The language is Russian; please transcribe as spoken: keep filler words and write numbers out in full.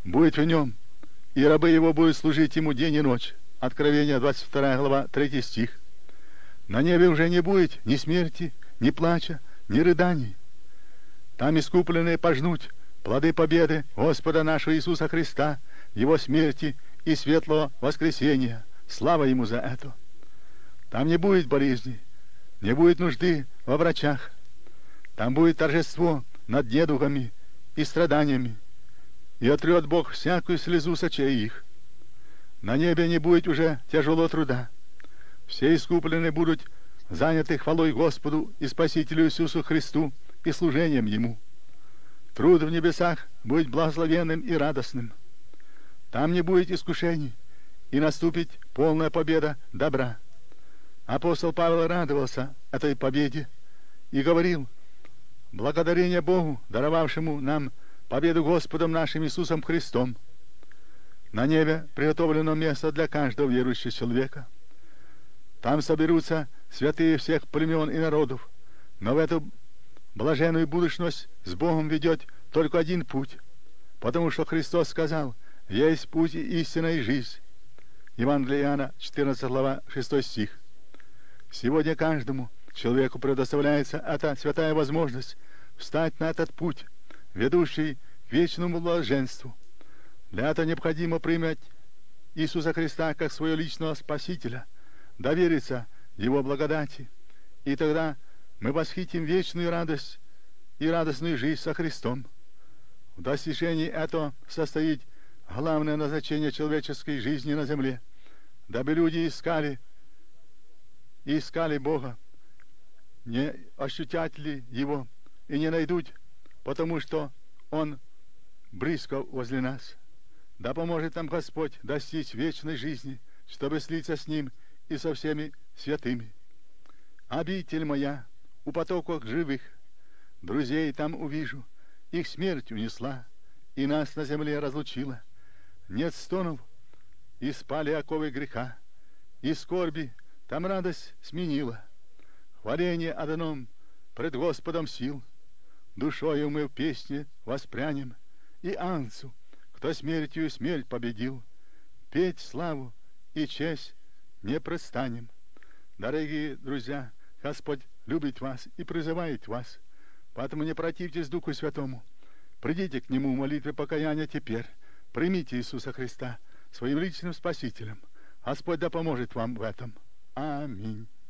будет в нем, и рабы его будут служить ему день и ночь. Откровение, двадцать вторая глава, третий стих. На небе уже не будет ни смерти, ни плача, ни рыданий. Там искупленные пожнуть плоды победы Господа нашего Иисуса Христа, Его смерти и светлого воскресения. Слава Ему за это. Там не будет болезни, не будет нужды во врачах. Там будет торжество над недугами и страданиями, и отрет Бог всякую слезу с очей их. На небе не будет уже тяжелого труда. Все искупленные будут заняты хвалой Господу и Спасителю Иисусу Христу и служением Ему. Труд в небесах будет благословенным и радостным. Там не будет искушений, и наступит полная победа добра. Апостол Павел радовался этой победе и говорил: благодарение Богу, даровавшему нам победу Господом нашим Иисусом Христом. На небе приготовлено место для каждого верующего человека. Там соберутся святые всех племен и народов, но в эту блаженную будущность с Богом ведет только один путь, потому что Христос сказал: «Есть путь и истина и жизнь». Евангелие Иоанна, четырнадцатая глава, шестой стих. Сегодня каждому человеку предоставляется эта святая возможность встать на этот путь, ведущий к вечному блаженству. Для этого необходимо принять Иисуса Христа как своего личного Спасителя, довериться Его благодати, и тогда мы восхитим вечную радость и радостную жизнь со Христом. В достижении этого состоит главное назначение человеческой жизни на земле, дабы люди искали и искали Бога, не ощутят ли Его и не найдут, потому что Он близко возле нас. Да поможет нам Господь достичь вечной жизни, чтобы слиться с Ним и со всеми святыми. Обитель моя у потоков живых, друзей там увижу, их смерть унесла, и нас на земле разлучила. Нет стонов, и спали оковы греха, и скорби там радость сменила. Хваление одном пред Господом сил, душою мы в песне воспрянем, и Анцу, кто смертью смерть победил, петь славу и честь не престанем. Дорогие друзья, Господь любит вас и призывает вас, поэтому не противьтесь Духу Святому. Придите к Нему в молитве покаяния теперь. Примите Иисуса Христа своим личным Спасителем. Господь да поможет вам в этом. Аминь.